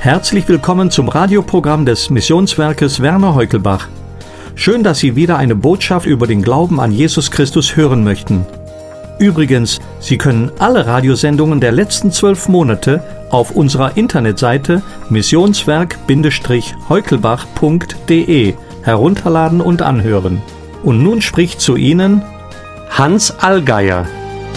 Herzlich willkommen zum Radioprogramm des Missionswerkes Werner Heukelbach. Schön, dass Sie wieder eine Botschaft über den Glauben an Jesus Christus hören möchten. Übrigens, Sie können alle Radiosendungen der letzten 12 Monate auf unserer Internetseite missionswerk-heukelbach.de herunterladen und anhören. Und nun spricht zu Ihnen Hans Allgeier.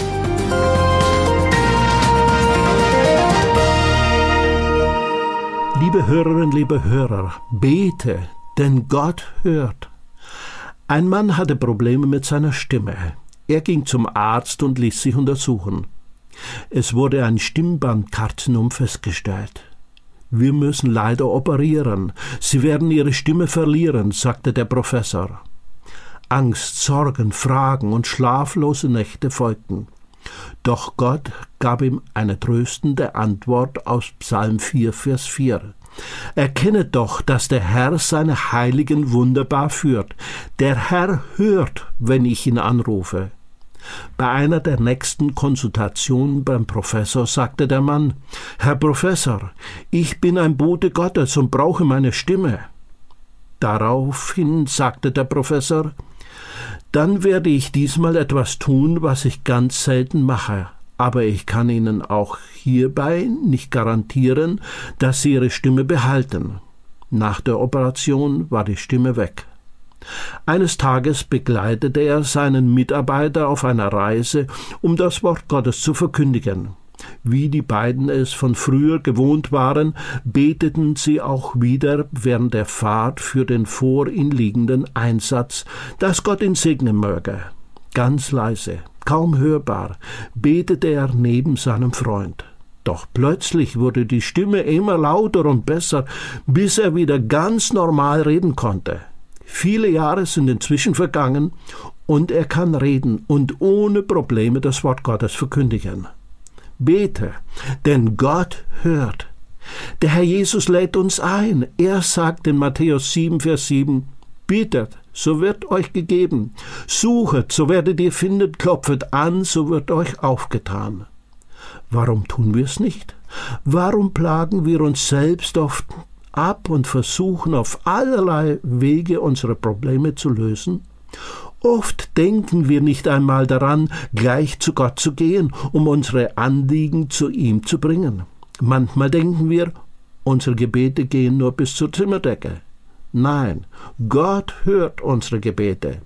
Liebe Hörerinnen, liebe Hörer, bete, denn Gott hört. Ein Mann hatte Probleme mit seiner Stimme. Er ging zum Arzt und ließ sich untersuchen. Es wurde ein Stimmbandkarzinom festgestellt. Wir müssen leider operieren. Sie werden Ihre Stimme verlieren, sagte der Professor. Angst, Sorgen, Fragen und schlaflose Nächte folgten. Doch Gott gab ihm eine tröstende Antwort aus Psalm 4, Vers 4. Erkenne doch, dass der Herr seine Heiligen wunderbar führt. Der Herr hört, wenn ich ihn anrufe. Bei einer der nächsten Konsultationen beim Professor sagte der Mann: Herr Professor, ich bin ein Bote Gottes und brauche meine Stimme. Daraufhin sagte der Professor: Dann werde ich diesmal etwas tun, was ich ganz selten mache. Aber ich kann Ihnen auch hierbei nicht garantieren, dass Sie Ihre Stimme behalten. Nach der Operation war die Stimme weg. Eines Tages begleitete er seinen Mitarbeiter auf einer Reise, um das Wort Gottes zu verkündigen. Wie die beiden es von früher gewohnt waren, beteten sie auch wieder während der Fahrt für den vor ihnen liegenden Einsatz, dass Gott ihn segnen möge. Ganz leise, kaum hörbar, betete er neben seinem Freund. Doch plötzlich wurde die Stimme immer lauter und besser, bis er wieder ganz normal reden konnte. Viele Jahre sind inzwischen vergangen und er kann reden und ohne Probleme das Wort Gottes verkündigen. Bete, denn Gott hört. Der Herr Jesus lädt uns ein. Er sagt in Matthäus 7, Vers 7, Bittet, so wird euch gegeben. Suchet, so werdet ihr finden. Klopfet an, so wird euch aufgetan. Warum tun wir es nicht? Warum plagen wir uns selbst oft ab und versuchen auf allerlei Wege unsere Probleme zu lösen? Oft denken wir nicht einmal daran, gleich zu Gott zu gehen, um unsere Anliegen zu ihm zu bringen. Manchmal denken wir, unsere Gebete gehen nur bis zur Zimmerdecke. Nein, Gott hört unsere Gebete.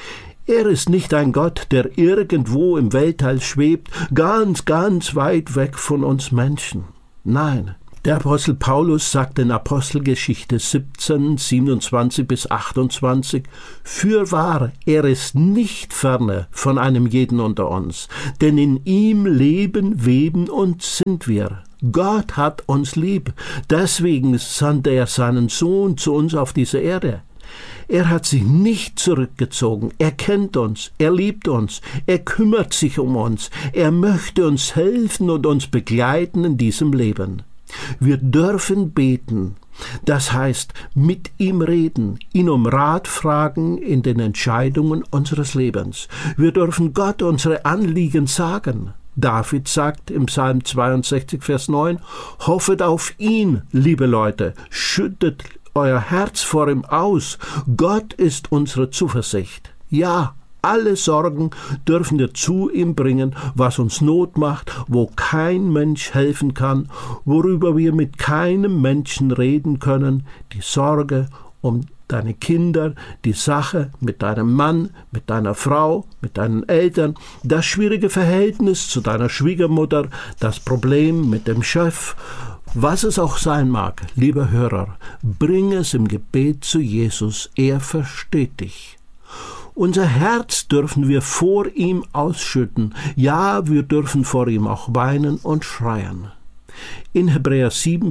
Er ist nicht ein Gott, der irgendwo im Weltall schwebt, ganz, ganz weit weg von uns Menschen. Nein, der Apostel Paulus sagt in Apostelgeschichte 17, 27 bis 28, Fürwahr, er ist nicht ferne von einem jeden unter uns, denn in ihm leben, weben und sind wir. Gott hat uns lieb, deswegen sandte er seinen Sohn zu uns auf diese Erde. Er hat sich nicht zurückgezogen, er kennt uns, er liebt uns, er kümmert sich um uns, er möchte uns helfen und uns begleiten in diesem Leben. Wir dürfen beten, das heißt mit ihm reden, ihn um Rat fragen in den Entscheidungen unseres Lebens. Wir dürfen Gott unsere Anliegen sagen. David sagt im Psalm 62, Vers 9, Hoffet auf ihn, liebe Leute, schüttet euer Herz vor ihm aus. Gott ist unsere Zuversicht. Ja, alle Sorgen dürfen wir zu ihm bringen, was uns Not macht, wo kein Mensch helfen kann, worüber wir mit keinem Menschen reden können, die Sorge um deine Kinder, die Sache mit deinem Mann, mit deiner Frau, mit deinen Eltern, das schwierige Verhältnis zu deiner Schwiegermutter, das Problem mit dem Chef, was es auch sein mag, lieber Hörer, bring es im Gebet zu Jesus, er versteht dich. Unser Herz dürfen wir vor ihm ausschütten, ja, wir dürfen vor ihm auch weinen und schreien. In Hebräer 7,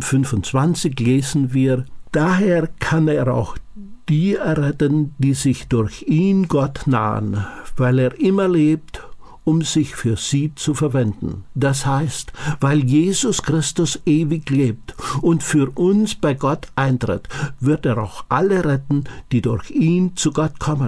25 lesen wir, Daher kann er auch die erretten, die sich durch ihn Gott nahen, weil er immer lebt, um sich für sie zu verwenden. Das heißt, weil Jesus Christus ewig lebt und für uns bei Gott eintritt, wird er auch alle retten, die durch ihn zu Gott kommen.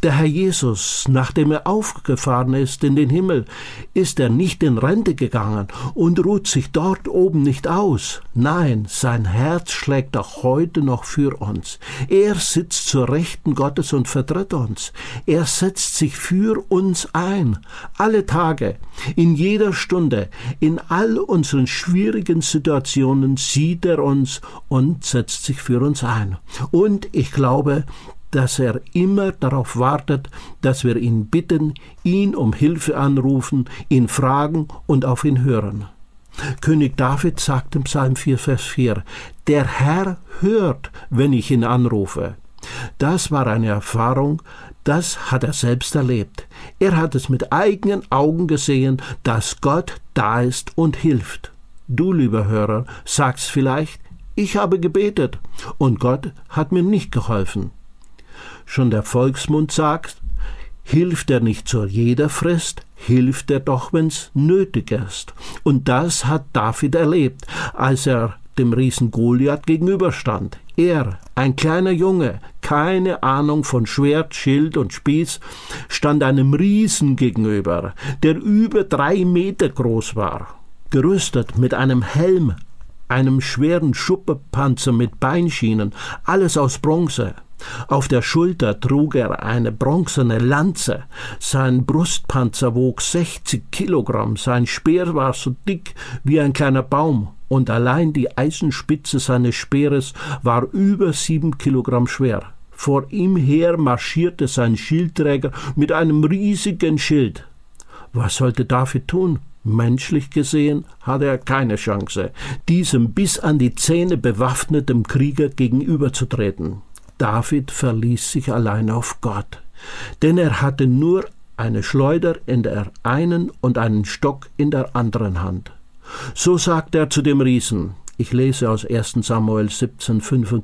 Der Herr Jesus, nachdem er aufgefahren ist in den Himmel, ist er nicht in Rente gegangen und ruht sich dort oben nicht aus. Nein, sein Herz schlägt auch heute noch für uns. Er sitzt zur Rechten Gottes und vertritt uns. Er setzt sich für uns ein. Alle Tage, in jeder Stunde, in all unseren schwierigen Situationen sieht er uns und setzt sich für uns ein. Und ich glaube, dass er immer darauf wartet, dass wir ihn bitten, ihn um Hilfe anrufen, ihn fragen und auf ihn hören. König David sagt im Psalm 4, Vers 4, der Herr hört, wenn ich ihn anrufe. Das war eine Erfahrung, das hat er selbst erlebt. Er hat es mit eigenen Augen gesehen, dass Gott da ist und hilft. Du, lieber Hörer, sagst vielleicht, ich habe gebetet und Gott hat mir nicht geholfen. Schon der Volksmund sagt, hilft er nicht zu jeder Frist, hilft er doch, wenn's nötig ist. Und das hat David erlebt, als er dem Riesen Goliath gegenüberstand. Er, ein kleiner Junge, keine Ahnung von Schwert, Schild und Spieß, stand einem Riesen gegenüber, der über 3 Meter groß war, gerüstet mit einem Helm, einem schweren Schuppenpanzer mit Beinschienen, alles aus Bronze. Auf der Schulter trug er eine bronzene Lanze, sein Brustpanzer wog 60 Kilogramm, sein Speer war so dick wie ein kleiner Baum und allein die Eisenspitze seines Speeres war über 7 Kilogramm schwer. Vor ihm her marschierte sein Schildträger mit einem riesigen Schild. Was sollte David tun? Menschlich gesehen hatte er keine Chance, diesem bis an die Zähne bewaffneten Krieger gegenüberzutreten. David verließ sich allein auf Gott, denn er hatte nur eine Schleuder in der einen und einen Stock in der anderen Hand. So sagte er zu dem Riesen, ich lese aus 1. Samuel 17,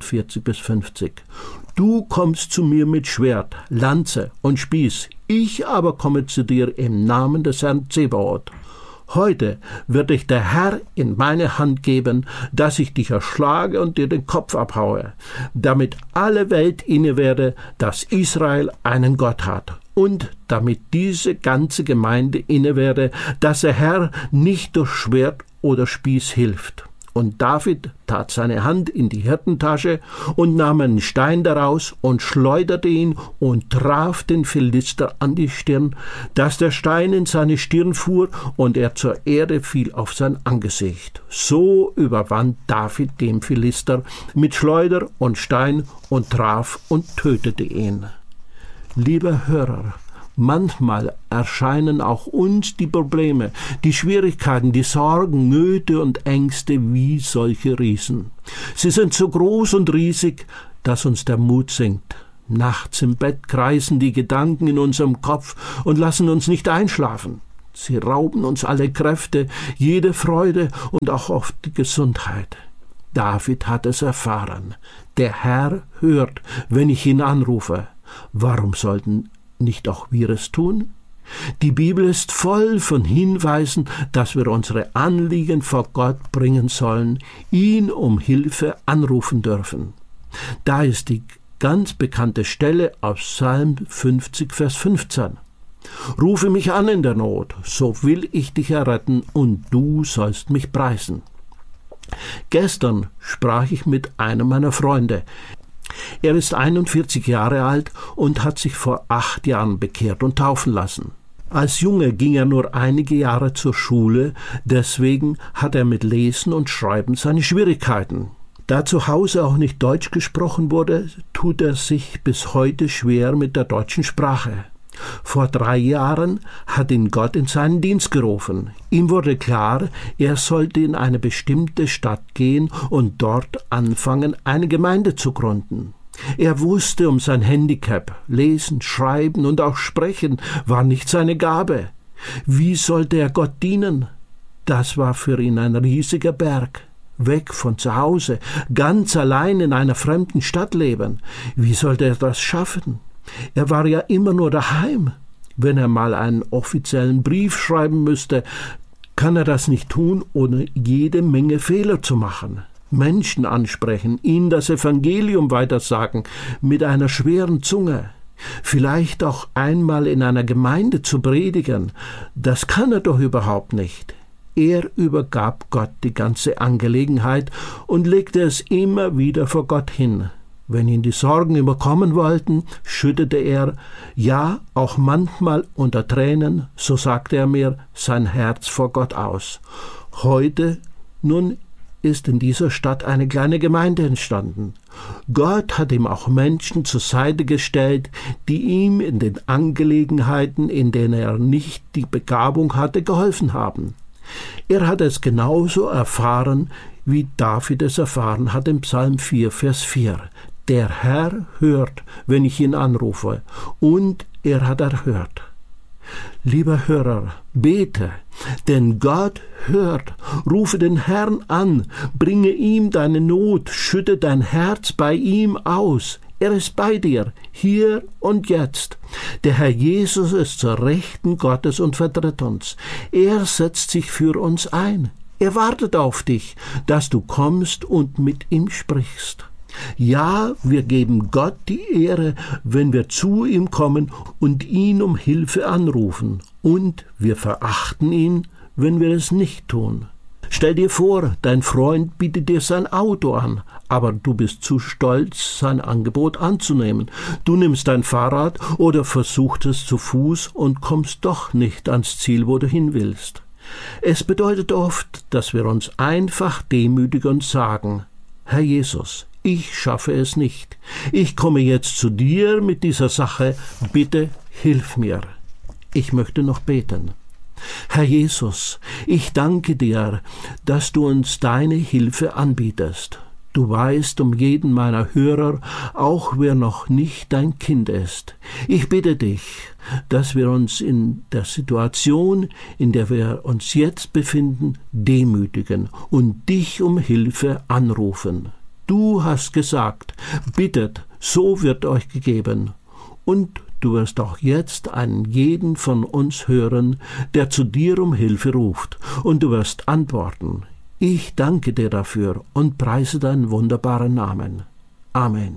45-50, du kommst zu mir mit Schwert, Lanze und Spieß, ich aber komme zu dir im Namen des Herrn Zebaoth. Heute wird dich der Herr in meine Hand geben, dass ich dich erschlage und dir den Kopf abhaue, damit alle Welt inne werde, dass Israel einen Gott hat, und damit diese ganze Gemeinde inne werde, dass der Herr nicht durch Schwert oder Spieß hilft. Und David tat seine Hand in die Hirtentasche und nahm einen Stein daraus und schleuderte ihn und traf den Philister an die Stirn, dass der Stein in seine Stirn fuhr und er zur Erde fiel auf sein Angesicht. So überwand David den Philister mit Schleuder und Stein und traf und tötete ihn. Lieber Hörer, manchmal erscheinen auch uns die Probleme, die Schwierigkeiten, die Sorgen, Nöte und Ängste wie solche Riesen. Sie sind so groß und riesig, dass uns der Mut sinkt. Nachts im Bett kreisen die Gedanken in unserem Kopf und lassen uns nicht einschlafen. Sie rauben uns alle Kräfte, jede Freude und auch oft die Gesundheit. David hat es erfahren. Der Herr hört, wenn ich ihn anrufe. Warum sollten nicht auch wir es tun? Die Bibel ist voll von Hinweisen, dass wir unsere Anliegen vor Gott bringen sollen, ihn um Hilfe anrufen dürfen. Da ist die ganz bekannte Stelle aus Psalm 50, Vers 15. Rufe mich an in der Not, so will ich dich erretten und du sollst mich preisen. Gestern sprach ich mit einem meiner Freunde. Er ist 41 Jahre alt und hat sich vor 8 Jahren bekehrt und taufen lassen. Als Junge ging er nur einige Jahre zur Schule, deswegen hat er mit Lesen und Schreiben seine Schwierigkeiten. Da zu Hause auch nicht Deutsch gesprochen wurde, tut er sich bis heute schwer mit der deutschen Sprache. Vor 3 Jahren hat ihn Gott in seinen Dienst gerufen. Ihm wurde klar, er sollte in eine bestimmte Stadt gehen und dort anfangen, eine Gemeinde zu gründen. Er wusste um sein Handicap. Lesen, Schreiben und auch Sprechen war nicht seine Gabe. Wie sollte er Gott dienen? Das war für ihn ein riesiger Berg. Weg von zu Hause, ganz allein in einer fremden Stadt leben. Wie sollte er das schaffen? Er war ja immer nur daheim. Wenn er mal einen offiziellen Brief schreiben müsste, kann er das nicht tun, ohne jede Menge Fehler zu machen. Menschen ansprechen, ihnen das Evangelium weitersagen, mit einer schweren Zunge. Vielleicht auch einmal in einer Gemeinde zu predigen, das kann er doch überhaupt nicht. Er übergab Gott die ganze Angelegenheit und legte es immer wieder vor Gott hin. Wenn ihn die Sorgen überkommen wollten, schüttete er, ja, auch manchmal unter Tränen, so sagte er mir, sein Herz vor Gott aus. Heute, nun, ist in dieser Stadt eine kleine Gemeinde entstanden. Gott hat ihm auch Menschen zur Seite gestellt, die ihm in den Angelegenheiten, in denen er nicht die Begabung hatte, geholfen haben. Er hat es genauso erfahren, wie David es erfahren hat im Psalm 4, Vers 4. Der Herr hört, wenn ich ihn anrufe, und er hat erhört. Lieber Hörer, bete, denn Gott hört. Rufe den Herrn an, bringe ihm deine Not, schütte dein Herz bei ihm aus. Er ist bei dir, hier und jetzt. Der Herr Jesus ist zur Rechten Gottes und vertritt uns. Er setzt sich für uns ein. Er wartet auf dich, dass du kommst und mit ihm sprichst. Ja, wir geben Gott die Ehre, wenn wir zu ihm kommen und ihn um Hilfe anrufen. Und wir verachten ihn, wenn wir es nicht tun. Stell dir vor, dein Freund bietet dir sein Auto an, aber du bist zu stolz, sein Angebot anzunehmen. Du nimmst dein Fahrrad oder versuchst es zu Fuß und kommst doch nicht ans Ziel, wo du hin willst. Es bedeutet oft, dass wir uns einfach demütigen und sagen, Herr Jesus, ich schaffe es nicht. Ich komme jetzt zu dir mit dieser Sache. Bitte hilf mir. Ich möchte noch beten. Herr Jesus, ich danke dir, dass du uns deine Hilfe anbietest. Du weißt um jeden meiner Hörer, auch wer noch nicht dein Kind ist. Ich bitte dich, dass wir uns in der Situation, in der wir uns jetzt befinden, demütigen und dich um Hilfe anrufen. Du hast gesagt, bittet, so wird euch gegeben. Und du wirst auch jetzt einen jeden von uns hören, der zu dir um Hilfe ruft, und du wirst antworten. Ich danke dir dafür und preise deinen wunderbaren Namen. Amen.